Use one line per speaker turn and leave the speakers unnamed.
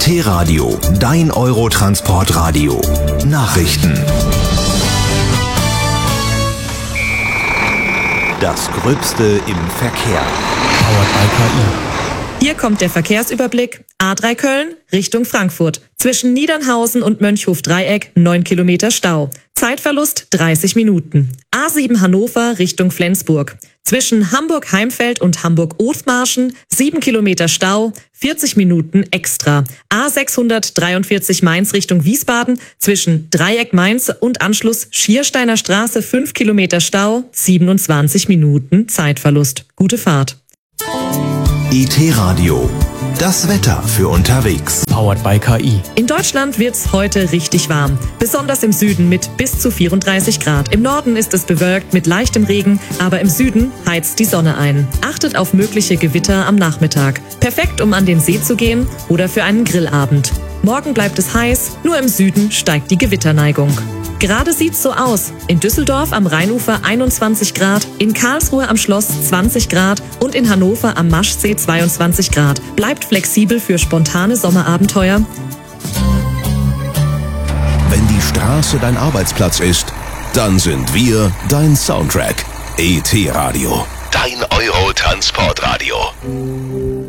ET-Radio, dein Eurotransportradio. Nachrichten. Das Gröbste im Verkehr.
Powered by KI.
Hier kommt der Verkehrsüberblick. A3 Köln Richtung Frankfurt. Zwischen Niedernhausen und Mönchhof-Dreieck 9 Kilometer Stau. Zeitverlust 30 Minuten. A7 Hannover Richtung Flensburg. Zwischen Hamburg-Heimfeld und Hamburg-Othmarschen 7 Kilometer Stau, 40 Minuten extra. A643 Mainz Richtung Wiesbaden. Zwischen Dreieck Mainz und Anschluss Schiersteiner Straße 5 Kilometer Stau, 27 Minuten Zeitverlust. Gute Fahrt.
ET-Radio, das Wetter für unterwegs.
Powered by KI.
In Deutschland wird's heute richtig warm. Besonders im Süden mit bis zu 34 Grad. Im Norden ist es bewölkt mit leichtem Regen, aber im Süden heizt die Sonne ein. Achtet auf mögliche Gewitter am Nachmittag. Perfekt, um an den See zu gehen oder für einen Grillabend. Morgen bleibt es heiß, nur im Süden steigt die Gewitterneigung. Gerade sieht's so aus. In Düsseldorf am Rheinufer 21 Grad, in Karlsruhe am Schloss 20 Grad und in Hannover am Maschsee 22 Grad. Bleibt flexibel für spontane Sommerabenteuer.
Wenn die Straße dein Arbeitsplatz ist, dann sind wir dein Soundtrack. ET-Radio, dein Eurotransportradio.